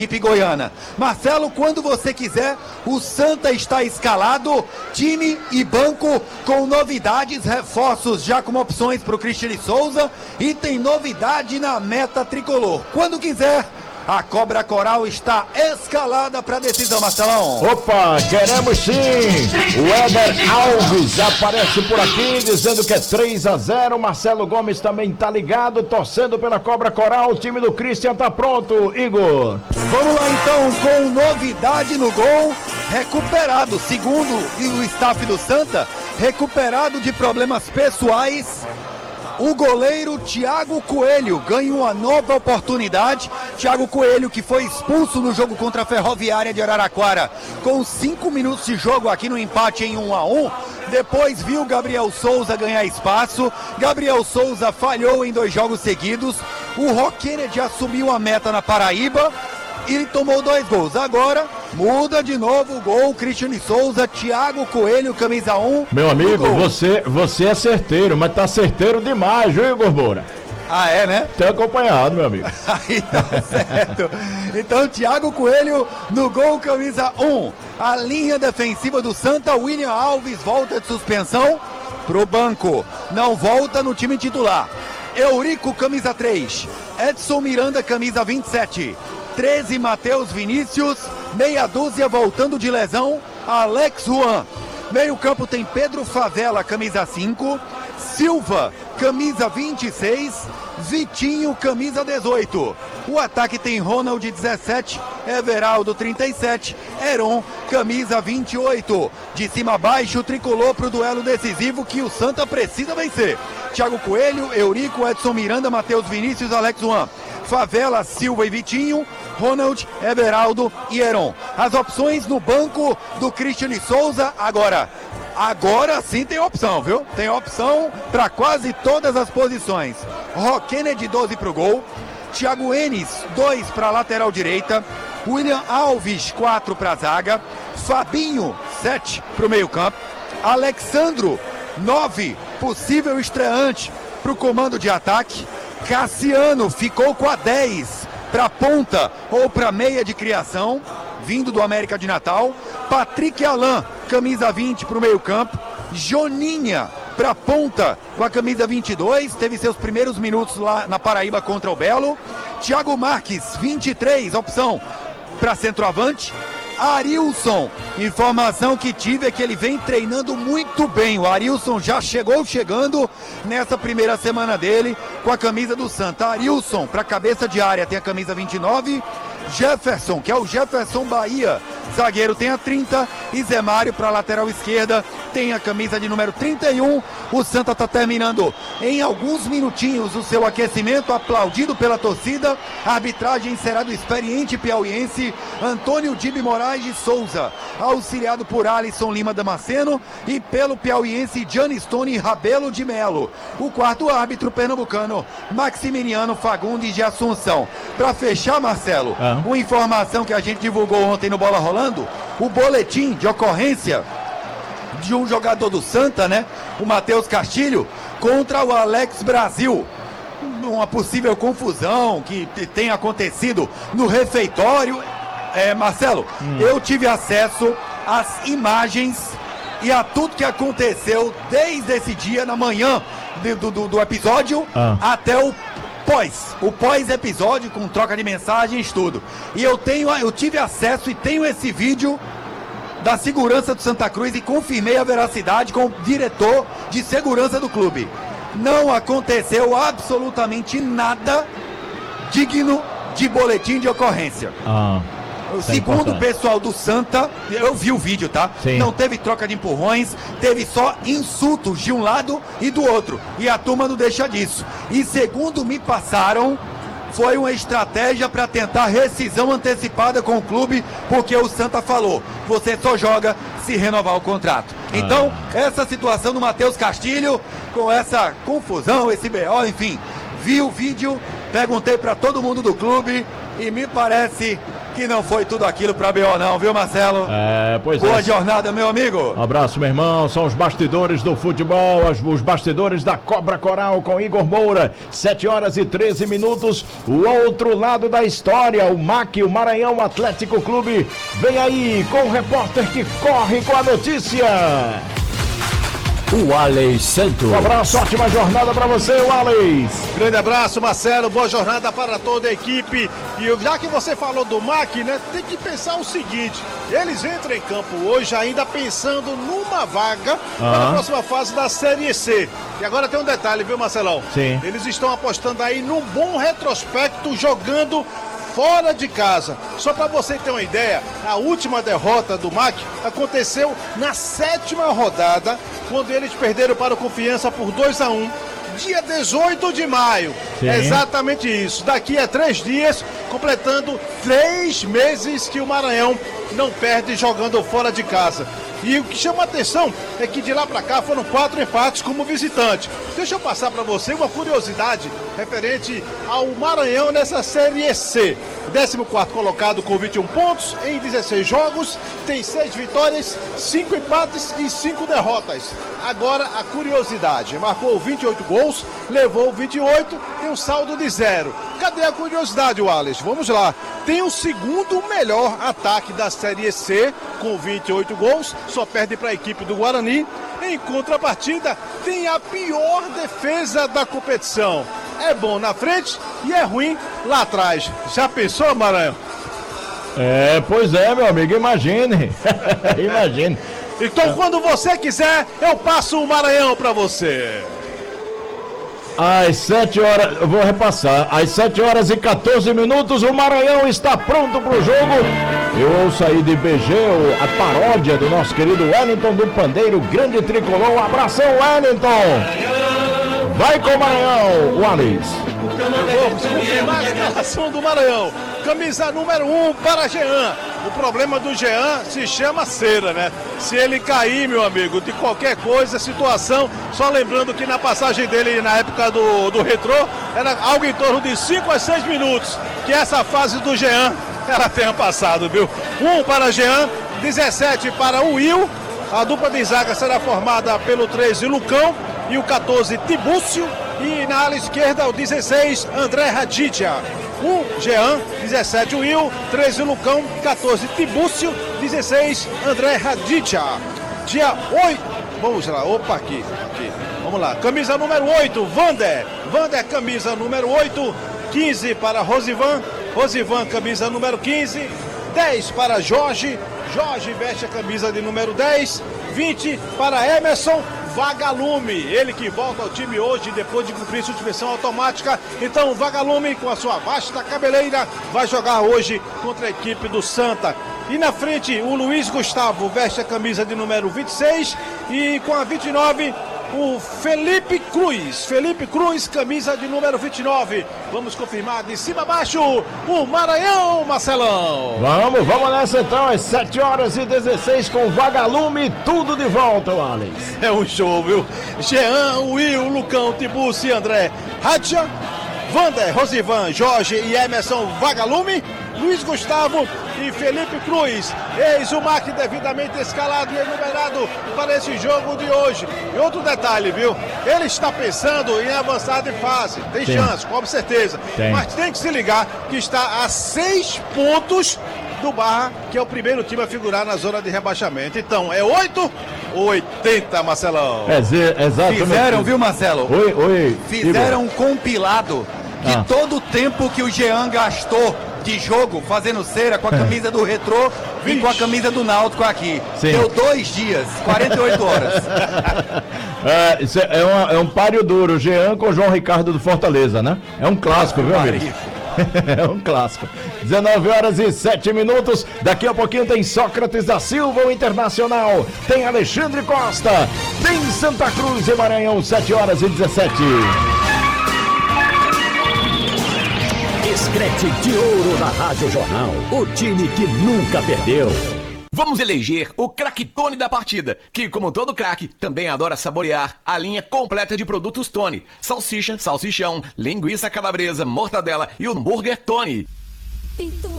equipe goiana. Marcelo, quando você quiser, o Santa está escalado, time e banco com novidades, reforços já como opções para o Cristiane Souza e tem novidade na meta tricolor. Quando quiser, a Cobra Coral está escalada para a decisão, Marcelão. Opa, queremos sim! O Éder Alves aparece por aqui dizendo que é 3-0. Marcelo Gomes também tá ligado, torcendo pela Cobra Coral. O time do Christian tá pronto, Igor. Vamos lá então, com novidade no gol, recuperado, segundo o staff do Santa, recuperado de problemas pessoais. O goleiro Thiago Coelho ganha uma nova oportunidade. Thiago Coelho, que foi expulso no jogo contra a Ferroviária de Araraquara, com 5 minutos de jogo aqui no empate em 1-1. Depois viu Gabriel Souza ganhar espaço. Gabriel Souza falhou em 2 jogos seguidos. O Rock Kennedy assumiu a meta na Paraíba e tomou 2 gols. Agora muda de novo o gol. Cristiane Souza, Thiago Coelho, camisa 1. Meu amigo, você é certeiro, mas tá certeiro demais, viu, Igor Moura? Ah, é, né? Tem acompanhado, meu amigo. Aí tá certo. Então, Thiago Coelho no gol, camisa 1. A linha defensiva do Santa, William Alves volta de suspensão pro banco. Não volta no time titular. Eurico, camisa 3. Edson Miranda, camisa 27. 13, Matheus Vinícius, meia dúzia voltando de lesão, Alex Juan. Meio campo tem Pedro Favela, camisa 5, Silva, camisa 26, Vitinho, camisa 18. O ataque tem Ronald, 17, Everaldo, 37, Heron, camisa 28. De cima a baixo, tricolor pro duelo decisivo que o Santa precisa vencer. Thiago Coelho, Eurico, Edson Miranda, Matheus Vinícius, Alex Juan. Favela, Silva e Vitinho, Ronald, Everaldo e Heron. As opções no banco do Cristiane Souza. Agora sim tem opção, viu? Tem opção para quase todas as posições. Rock Kennedy, 12 pro gol. Thiago Enes, 2 para lateral direita. William Alves, 4 para zaga. Fabinho, 7 pro meio campo. Alexandro, 9, possível estreante pro comando de ataque. Cassiano ficou com a 10 para ponta ou para meia de criação, vindo do América de Natal. Patrick Alain, camisa 20 para o meio campo. Joninha para ponta com a camisa 22, teve seus primeiros minutos lá na Paraíba contra o Belo. Thiago Marques, 23, opção para centroavante. Arilson, informação que tive é que ele vem treinando muito bem. O Arilson já chegando nessa primeira semana dele com a camisa do Santa. Arilson, para cabeça de área, tem a camisa 29. Jefferson, que é o Jefferson Bahia, zagueiro, tem a 30. E Zé Mário, para lateral esquerda, tem a camisa de número 31. O Santa está terminando em alguns minutinhos o seu aquecimento, aplaudido pela torcida. A arbitragem será do experiente piauiense Antônio Dibe Moraes de Souza, auxiliado por Alisson Lima Damasceno e pelo piauiense Gianistone Rabelo de Melo. O quarto árbitro pernambucano Maximiliano Fagundes de Assunção. Para fechar, Marcelo, uma informação que a gente divulgou ontem no Bola Rolando, o boletim de ocorrência de um jogador do Santa, né? O Matheus Castilho, contra o Alex Brasil. Uma possível confusão que tem acontecido no refeitório. Marcelo, eu tive acesso às imagens e a tudo que aconteceu desde esse dia, na manhã do episódio, até o pós-episódio, com troca de mensagens, tudo. E eu tive acesso e tenho esse vídeo da segurança do Santa Cruz e confirmei a veracidade com o diretor de segurança do clube. Não aconteceu absolutamente nada digno de boletim de ocorrência. Segundo o pessoal do Santa, eu vi o vídeo, tá? Sim. Não teve troca de empurrões, teve só insultos de um lado e do outro. E a turma não deixa disso. E segundo me passaram, foi uma estratégia para tentar rescisão antecipada com o clube, porque o Santa falou, você só joga se renovar o contrato. Então, essa situação do Matheus Castilho, com essa confusão, esse BO, enfim, vi o vídeo, perguntei para todo mundo do clube E me parece que não foi tudo aquilo pra B.O. não, viu, Marcelo? Pois Boa jornada, meu amigo. Abraço, meu irmão. São os bastidores do futebol, os bastidores da Cobra Coral com Igor Moura. 7h13. O outro lado da história, o MAC, o Maranhão Atlético Clube. Vem aí com o repórter que corre com a notícia. O Alex Santos. Um abraço, ótima jornada para você, o Alex. Grande abraço, Marcelo, boa jornada para toda a equipe. E já que você falou do MAC, né, tem que pensar o seguinte: eles entram em campo hoje ainda pensando numa vaga para a próxima fase da Série C. E agora tem um detalhe, viu, Marcelão? Sim. Eles estão apostando aí num bom retrospecto jogando fora de casa. Só para você ter uma ideia, a última derrota do MAC aconteceu na 7ª rodada, quando eles perderam para o Confiança por 2-1, dia 18 de maio. Sim. É exatamente isso. Daqui a 3 dias, completando 3 meses que o Maranhão não perde jogando fora de casa. E o que chama a atenção é que de lá pra cá foram 4 empates como visitante. Deixa eu passar pra você uma curiosidade referente ao Maranhão nessa Série C. 14º colocado com 21 pontos em 16 jogos, tem 6 vitórias, 5 empates e 5 derrotas. Agora a curiosidade: marcou 28 gols, levou 28, tem um saldo de 0. Cadê a curiosidade, Wallace? Vamos lá. Tem o segundo melhor ataque da Série C, com 28 gols, só perde para a equipe do Guarani. Em contrapartida, tem a pior defesa da competição. É bom na frente e é ruim lá atrás. Já pensou, Maranhão? Pois é, meu amigo, imagine. Imagine. Então, quando você quiser, eu passo o Maranhão para você. Às 7 horas, eu vou repassar, às 7h14, o Maranhão está pronto para o jogo. Eu ouço aí de BG a paródia do nosso querido Wellington do Pandeiro, grande tricolor. Um abração, Wellington. Vai com o Maranhão, o Alex. Vamos confirmar a escalação do Maranhão. Camisa número 1 para Jean. O problema do Jean se chama cera, né? Se ele cair, meu amigo, de qualquer coisa, situação, só lembrando que na passagem dele na época do Retrô, era algo em torno de 5 a 6 minutos, que essa fase do Jean, ela tenha passado, viu? 1 para Jean, 17 para o Will. A dupla de zaga será formada pelo 13 Lucão e o 14 Tibúcio. E na ala esquerda o 16 André Raditya. 1 Jean, 17 Will, 13 Lucão, 14 Tibúcio, 16 André Raditya. Dia 8, vamos lá, aqui. Vamos lá, camisa número 8, Vander, camisa número 8, 15 para Rosivan, camisa número 15, 10 para Jorge veste a camisa de número 10, 20 para Emerson Vagalume, ele que volta ao time hoje depois de cumprir suspensão automática. Então Vagalume, com a sua vasta cabeleira, vai jogar hoje contra a equipe do Santa. E na frente o Luiz Gustavo veste a camisa de número 26 e com a 29 o Felipe Cruz, camisa de número 29. Vamos confirmar de cima a baixo o Maranhão, Marcelão. Vamos nessa então, às 7h16 com Vagalume, tudo de volta, Alex. É um show, viu? Jean, Will, Lucão, Tibúcio e André Radja, Vander, Rosivan, Jorge e Emerson Vagalume, Luiz Gustavo e Felipe Cruz. Eis o MAC devidamente escalado e enumerado para esse jogo de hoje. E outro detalhe, viu? Ele está pensando em avançar de fase. Tem chance, com certeza. Mas tem que se ligar que está a 6 pontos do Barra, que é o primeiro time a figurar na zona de rebaixamento. Então, é 8 ou 80, Marcelão? Exatamente. Fizeram, viu, Marcelo? Oi. Fizeram um compilado de todo o tempo que o Jean gastou de jogo fazendo cera com a camisa do Retrô e com a camisa do Náutico aqui. Sim. Deu 2 dias, 48 horas. Isso é um páreo duro, Jean com o João Ricardo do Fortaleza, né? É um clássico, viu, amigo? É um clássico. 19h07. Daqui a pouquinho tem Sócrates da Silva, o Internacional. Tem Alexandre Costa. Tem Santa Cruz e Maranhão, 7h17. Escrete de ouro na Rádio Jornal. O time que nunca perdeu. Vamos eleger o craque-tone da partida, que, como todo craque, também adora saborear a linha completa de produtos Tony. Salsicha, salsichão, linguiça calabresa, mortadela e hambúrguer Tony. Pinto.